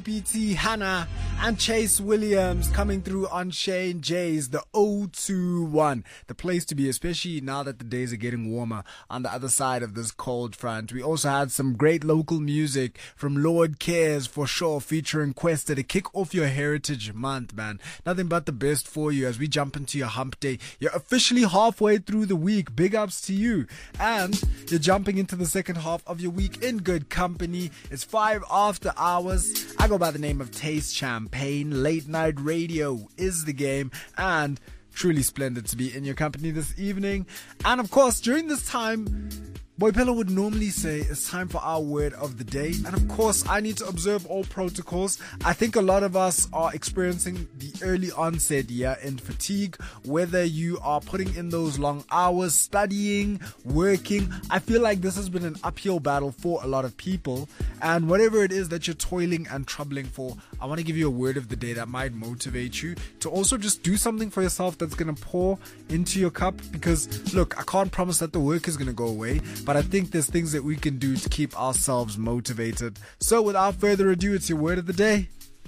BT, Hannah, and Chase Williams coming through on Shane J's, the 021. The place to be, especially now that the days are getting warmer on the other side of this cold front. We also had some great local music from Lord Cares for sure, featuring Questa to kick off your Heritage Month, man. Nothing but the best for you as we jump into your hump day. You're officially halfway through the week. Big ups to you. And you're jumping into the second half of your week in good company. It's 5 after hours. I go by the name of Taste Champagne. Late night radio is the game, and truly splendid to be in your company this evening. And of course, during this time, Boipelo would normally say it's time for our word of the day. And of course, I need to observe all protocols. I think a lot of us are experiencing the early onset year-end fatigue, whether you are putting in those long hours, studying, working. I feel like this has been an uphill battle for a lot of people. And whatever it is that you're toiling and troubling for, I want to give you a word of the day that might motivate you to also just do something for yourself that's going to pour into your cup. Because look, I can't promise that the work is going to go away, but I think there's things that we can do to keep ourselves motivated. So without further ado, it's your word of the day.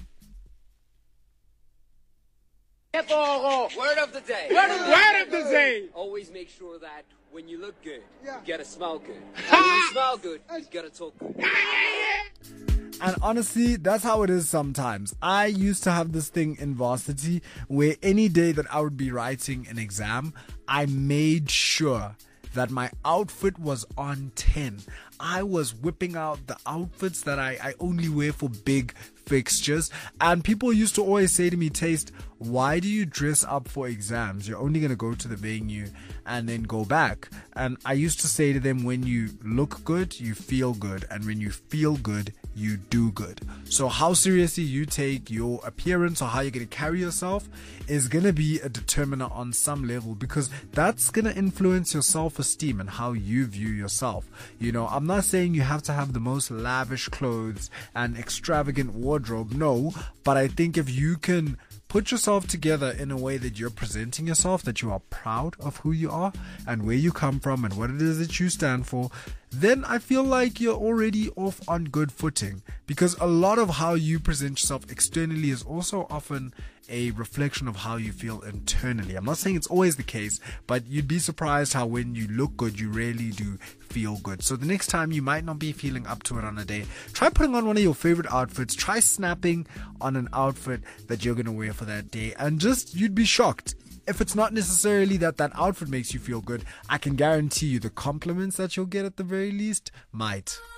Word of the day. Word of the day. Always make sure that when you look good, you gotta smell good. When you smell good, you gotta talk good. And honestly, that's how it is sometimes. I used to have this thing in varsity where any day that I would be writing an exam, I made sure that my outfit was on 10. I was whipping out the outfits that I only wear for big fixtures. And people used to always say to me, Taste, why do you dress up for exams? You're only going to go to the venue and then go back. And I used to say to them, when you look good, you feel good. And when you feel good, you do good. So how seriously you take your appearance or how you're going to carry yourself is going to be a determiner on some level, because that's going to influence your self-esteem and how you view yourself. You know, I'm not saying you have to have the most lavish clothes and extravagant wardrobe, no, but I think if you can put yourself together in a way that you're presenting yourself, that you are proud of who you are and where you come from and what it is that you stand for, then I feel like you're already off on good footing. Because a lot of how you present yourself externally is also often a reflection of how you feel internally. I'm not saying it's always the case, but you'd be surprised how when you look good, you really do feel good. So the next time you might not be feeling up to it on a day, try putting on one of your favorite outfits. Try snapping on an outfit that you're going to wear for that day, and just, you'd be shocked. If it's not necessarily that outfit makes you feel good, I can guarantee you the compliments that you'll get at the very least might.